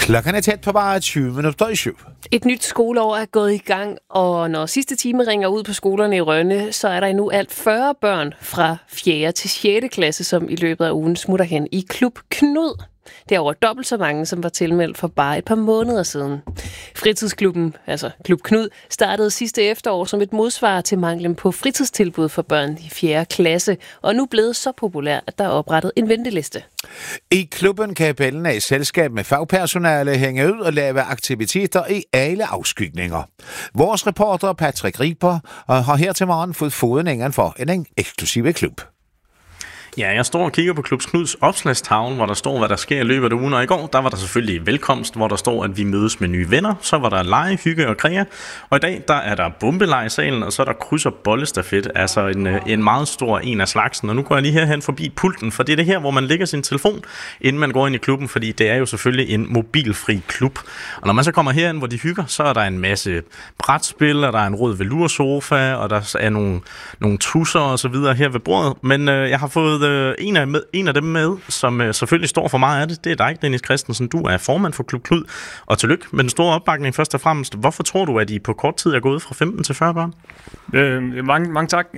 Klokken er tæt på bare 20 minutter i 7. Et nyt skoleår er gået i gang, og når sidste time ringer ud på skolerne i Rønne, så er der endnu alt 40 børn fra 4. til 6. klasse, som i løbet af ugen smutter hen i Klub Knud. Det er over dobbelt så mange, som var tilmeldt for bare et par måneder siden. Fritidsklubben, altså Klub Knud, startede sidste efterår som et modsvar til manglen på fritidstilbud for børn i 4. klasse, og nu blevet så populær, at der er oprettet en venteliste. I klubben kan bellene i selskab med fagpersonale hænge ud og lave aktiviteter i alle afskygninger. Vores reporter Patrick Riber har her til morgen fået foden inden for en eksklusiv klub. Ja, jeg står og kigger på Klub Knuds opslagstavle, hvor der står, hvad der sker i løbet af ugen. Og i går, der var der selvfølgelig velkomst, hvor der står, at vi mødes med nye venner. Så var der lege, hygge og krea. Og i dag, der er der bombeleg i salen, og så er der kryds- og bollestafet. Altså en meget stor en af slagsen. Og nu går jeg lige herhen forbi pulten, for det er det her, hvor man lægger sin telefon, inden man går ind i klubben. Fordi det er jo selvfølgelig en mobilfri klub. Og når man så kommer herhen, hvor de hygger, så er der en masse brætspil, og der er en rød velursofa, og der er nogle tusser og så videre her ved bordet. Men jeg har fået en af dem med, som selvfølgelig står for meget af det. Det er dig, Dennis Christensen. Du er formand for Klub Knud. Og tillykke med den store opbakning først og fremmest. Hvorfor tror du, at I på kort tid er gået fra 15 til 40 børn? Mange tak.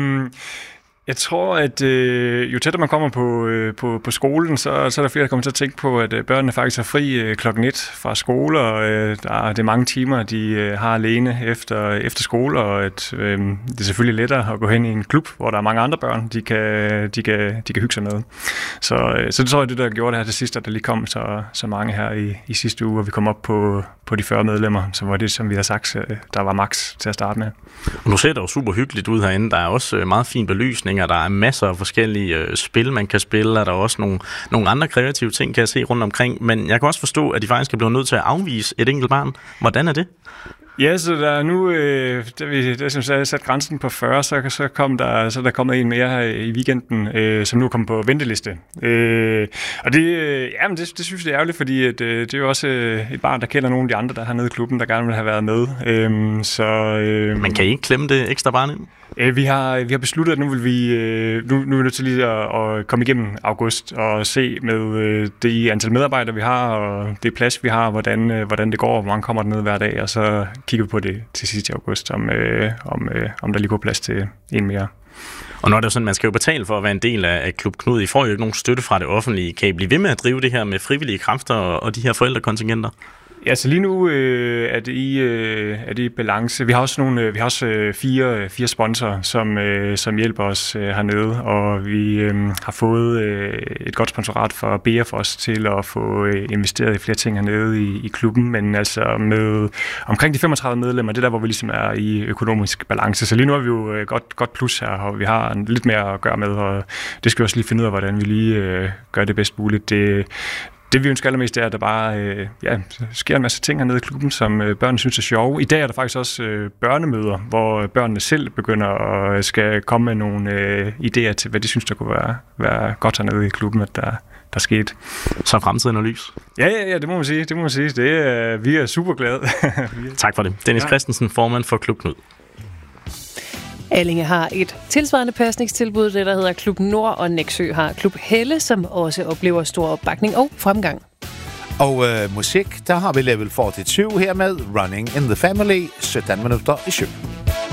Jeg tror, at jo tættere man kommer på skolen, så er der flere, der kommer til at tænke på, at børnene faktisk er fri klokken 1 fra skole, og det er mange timer, de har alene efter skole, og at det er selvfølgelig lettere at gå hen i en klub, hvor der er mange andre børn, de kan hygge sig med. Så det tror jeg, det der gjorde det her til sidst, at der lige kom så mange her i sidste uge, og vi kom op på de 40 medlemmer, som var det, som vi har sagt, der var max til at starte med. Og nu ser det jo super hyggeligt ud herinde. Der er også meget fin belysning, og der er masser af forskellige spil, man kan spille, og der er også nogle andre kreative ting, kan jeg se rundt omkring. Men jeg kan også forstå, at de faktisk er blevet nødt til at afvise et enkelt barn. Hvordan er det? Ja, så der er nu, da vi sat grænsen på 40, så er der kommet en mere her i weekenden, som nu kommer på venteliste. Og det synes jeg er ærgerligt, fordi det er jo også et barn, der kender nogle af de andre, der har nede i klubben, der gerne vil have været med. Man kan I ikke klemme det ekstra barn ind? Vi har besluttet, at nu er vi nødt til lige at komme igennem august og se med det antal medarbejdere, vi har, og det plads, vi har, hvordan det går, hvor mange kommer der ned hver dag, og så kigger vi på det til sidst i august, om der lige går plads til en mere. Og når det er sådan, man skal jo betale for at være en del af Klub Knud. I får jo ikke nogen støtte fra det offentlige. Kan I blive ved med at drive det her med frivillige kræfter og de her forældrekontingenter? Ja, så lige nu er det i balance. Vi har også fire sponsorer, som hjælper os hernede, og vi har fået et godt sponsorat fra BF til at få investeret i flere ting hernede i klubben, men altså med omkring de 35 medlemmer, det der, hvor vi ligesom er i økonomisk balance. Så lige nu er vi jo godt plus her, og vi har lidt mere at gøre med, og det skal vi også lige finde ud af, hvordan vi lige gør det bedst muligt. Det vi ønsker allermest er, at der bare sker en masse ting hernede i klubben, som børnene synes er sjove. I dag er der faktisk også børnemøder, hvor børnene selv begynder at skal komme med nogle idéer til, hvad de synes, der kunne være godt hernede i klubben, at der skete. Så fremtiden er lys. Ja, det må man sige. Vi er super glade. Tak for det. Dennis Christensen, formand for Klub Knud. Allinge har et tilsvarende pasningstilbud, det der hedder Klub Nord, og Nexø har Klub Helle, som også oplever stor opbakning og fremgang. Og musik, der har vi Level 42 her med Running in the Family, 17 minutter i 7.